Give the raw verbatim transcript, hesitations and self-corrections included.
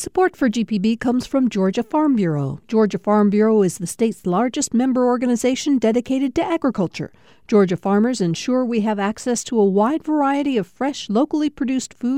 Support for G P B comes from Georgia Farm Bureau. Georgia Farm Bureau is the state's largest member organization dedicated to agriculture. Georgia farmers ensure we have access to a wide variety of fresh, locally produced food